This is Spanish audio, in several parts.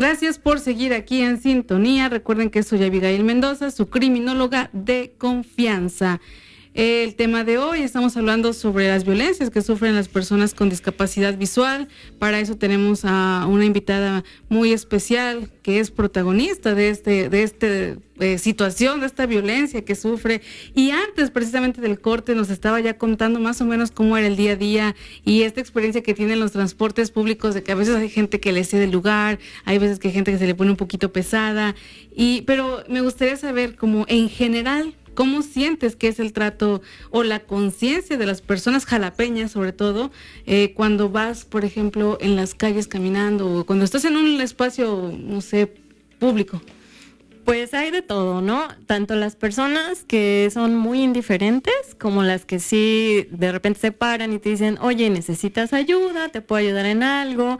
Gracias por seguir aquí en sintonía. Recuerden que soy Abigail Mendoza, su criminóloga de confianza. El tema de hoy estamos hablando sobre las violencias que sufren las personas con discapacidad visual. Para eso tenemos a una invitada muy especial que es protagonista de esta situación, de esta violencia que sufre. Y antes precisamente del corte nos estaba ya contando más o menos cómo era el día a día y esta experiencia que tienen los transportes públicos, de que a veces hay gente que le cede el lugar, hay veces que hay gente que se le pone un poquito pesada. Pero me gustaría saber, como en general, ¿cómo sientes que es el trato o la conciencia de las personas jalapeñas, sobre todo, cuando vas, por ejemplo, en las calles caminando o cuando estás en un espacio, no sé, público? Pues hay de todo, ¿no? Tanto las personas que son muy indiferentes como las que sí de repente se paran y te dicen, oye, ¿necesitas ayuda? ¿Te puedo ayudar en algo?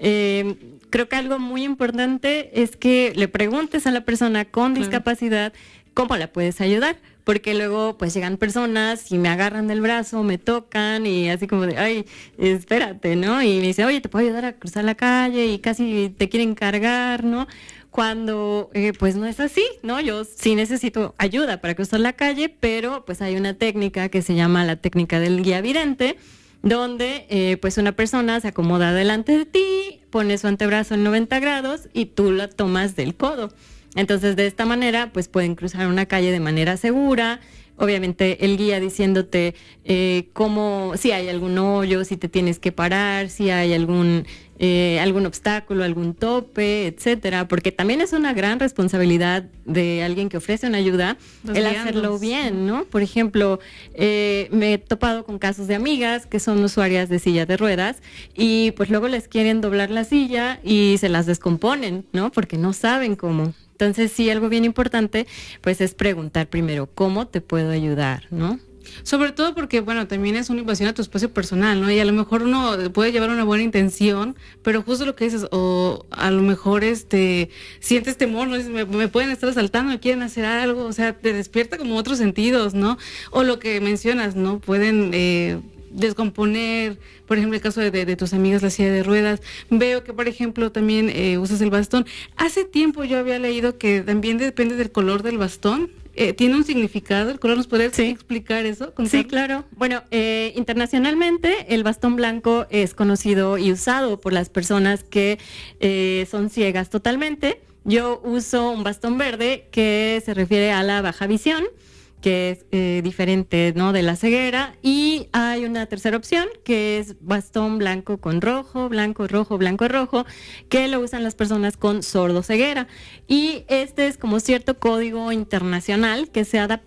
Creo que algo muy importante es que le preguntes a la persona con discapacidad cómo la puedes ayudar, porque luego pues llegan personas y me agarran del brazo, me tocan y así como de, ay, espérate, ¿no? Y me dice, oye, ¿te puedo ayudar a cruzar la calle? Y casi te quieren cargar, ¿no? Cuando pues no es así, ¿no? Yo sí necesito ayuda para cruzar la calle, pero pues hay una técnica que se llama la técnica del guía vidente, donde pues una persona se acomoda delante de ti, pone su antebrazo en 90 grados y tú la tomas del codo. Entonces, de esta manera, pues pueden cruzar una calle de manera segura. Obviamente, el guía diciéndote cómo, si hay algún hoyo, si te tienes que parar, si hay algún obstáculo, algún tope, etcétera. Porque también es una gran responsabilidad de alguien que ofrece una ayuda el hacerlo bien, ¿no? Por ejemplo, me he topado con casos de amigas que son usuarias de silla de ruedas y pues luego les quieren doblar la silla y se las descomponen, ¿no? Porque no saben cómo. Entonces, sí, algo bien importante, pues es preguntar primero, ¿cómo te puedo ayudar, no? Sobre todo porque, bueno, también es una invasión a tu espacio personal, ¿no? Y a lo mejor uno puede llevar una buena intención, pero justo lo que dices, o a lo mejor sientes temor, ¿no? Dices, me pueden estar asaltando, me quieren hacer algo, o sea, te despierta como otros sentidos, ¿no? O lo que mencionas, ¿no? Pueden descomponer, por ejemplo, el caso de tus amigas, la silla de ruedas. Veo que, por ejemplo, también usas el bastón. Hace tiempo yo había leído que también depende del color del bastón. ¿Tiene un significado el color? ¿Nos podrías explicar eso? Sí, claro. Bueno, internacionalmente el bastón blanco es conocido y usado por las personas que son ciegas totalmente. Yo uso un bastón verde que se refiere a la baja visión, que es diferente, ¿no?, de la ceguera, y hay una tercera opción que es bastón blanco con rojo, blanco, rojo, blanco, rojo, que lo usan las personas con sordoceguera, y este es como cierto código internacional que se ha adaptado